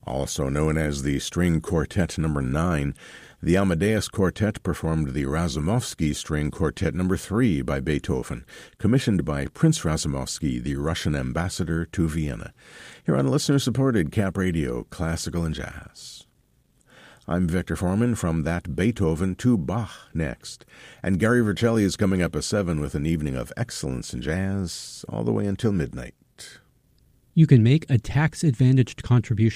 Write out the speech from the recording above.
Also known as the String Quartet No. 9, the Amadeus Quartet performed the Razumovsky String Quartet No. 3 by Beethoven, commissioned by Prince Razumovsky, the Russian ambassador to Vienna, here on listener-supported Cap Radio, Classical and Jazz. I'm Victor Foreman from That Beethoven to Bach next. And Gary Vercelli is coming up at 7 with an evening of excellence in jazz all the way until midnight. You can make a tax-advantaged contribution